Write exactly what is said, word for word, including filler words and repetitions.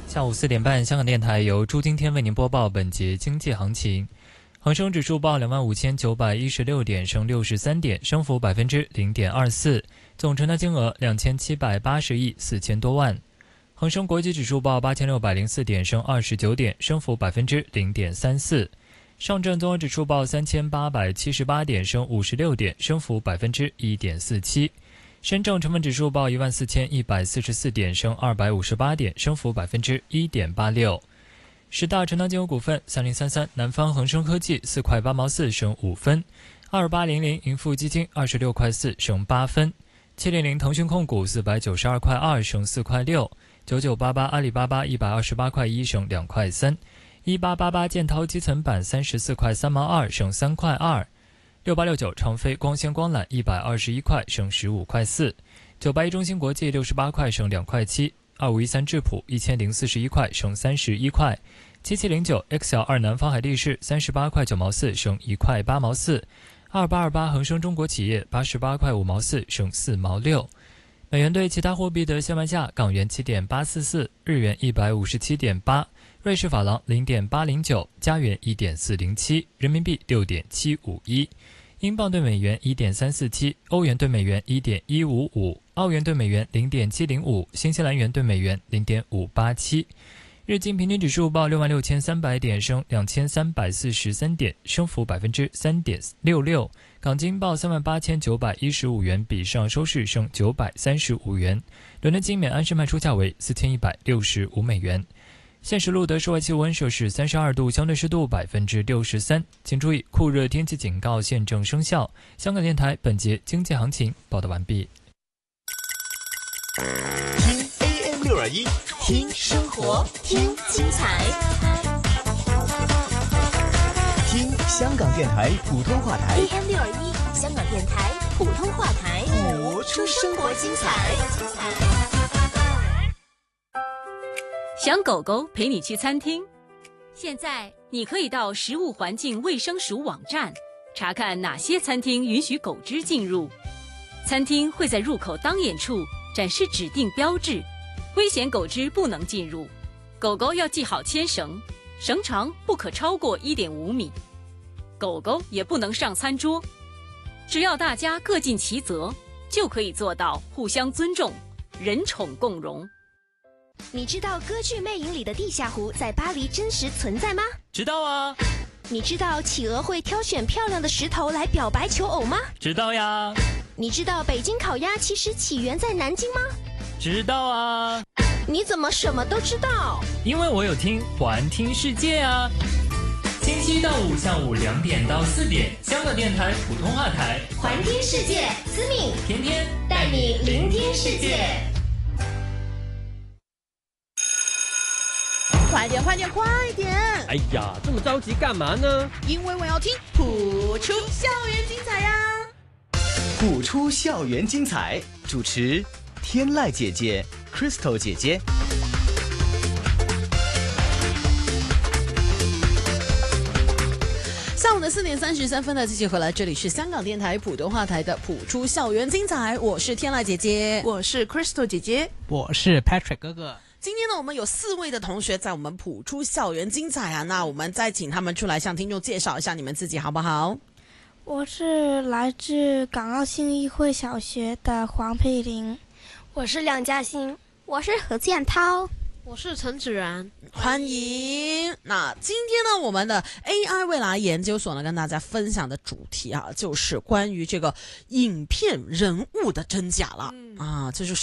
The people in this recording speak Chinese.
下午四点半，香港电台由朱今天为您播报本节经济行情。恒生指数报两万五千九百一十六点，升六十三点，升幅百分之零点二四，总成交金额两千七百八十亿四千多万。恒生国际指数报八千六百零四点，升二十九点，升幅百分之零点三四。上证综合指数报三千八百七十八点，升五十六点，升幅百分之一点四七。深证成分指数报一万四千一百四十四点，升二百五十八点，升幅百分之一点八六。十大成交金额股份：三零三三南方恒生科技四块八毛四升五分，二八零零盈富基金二十六块四升八分，七零零腾讯控股四百九十二块二升四块六，九九八八阿里巴巴一百二十八块一升两块三，一八八八建滔基层板三十四块三毛二升三块二。六八六九长飞光纤光缆一百二十一块升十五块四，九八一中芯国际六十八块升两块七，二五一三智普一千零四十一块升三十一块，七七零九 X L 二南方海力士三十八块九毛四升一块八毛四，二八二八恒生中国企业八十八块五毛四升四毛六。美元对其他货币的现卖价：港元七点八四四，日元一百五十七点八，瑞士法郎零点八零九，加元一点四零七，人民币六点七五一，英镑对美元一点三四七，欧元对美元一点一五五，澳元对美元零点七零五，新西兰元对美元零点五八七。日经平均指数报六万六千三百点，升两千三百四十三点，升幅百分之三点六六。港金报三万八千九百一十五元，比上收市升九百三十五元。伦敦金每安士卖出价为四千一百六十五美元。现时录得室外气温摄氏三十二度，相对湿度百分之六十三。请注意，酷热天气警告现正生效。香港电台本节经济行情报道完毕。 听 A M 六二一，听生活，听精彩，听香港电台普通话台 A M 六二一，香港电台普通话台， 播出生活精彩。 想狗狗陪你去餐厅？现在你可以到食物环境卫生署网站查看哪些餐厅允许狗只进入。餐厅会在入口当眼处展示指定标志，危险狗只不能进入。狗狗要系好牵绳，绳长不可超过 一点五米。狗狗也不能上餐桌。只要大家各尽其责，就可以做到互相尊重，人宠共荣。 你知道歌剧魅影里的地下湖在巴黎真实存在吗？ 知道啊。 你知道企鹅会挑选漂亮的石头来表白求偶吗？ 知道呀。 你知道北京烤鸭其实起源在南京吗？ 知道啊。 你怎么什么都知道？ 因为我有听环听世界啊。星期一到五下午两点到四点，香港电台普通话台， 环听世界，思敏天天带你聆听世界。 快点快点快点！ 哎呀，这么着急干嘛呢？ 因为我要听普出校园精彩呀！ 普出校园精彩，主持天籁姐姐 Crystal 姐姐。 下午的四点三十三分呢，继续回来，这里是香港电台普通话台的普出校园精彩，我是天籁姐姐， 我是 Crystal 姐姐， 我是 Patrick 哥哥。 今天呢，我们有四位的同学在我们普出校园精彩啊，那我们再请他们出来向听众介绍一下你们自己好不好？ 我是来自港澳信义会小学的黄佩玲。 我是梁嘉欣。 我是何建涛。 我是陈芷然， 欢迎。那今天呢，我们的 A I 未来研究所呢，跟大家分享的主题啊，就是关于这个影片人物的真假了、嗯、啊，这就是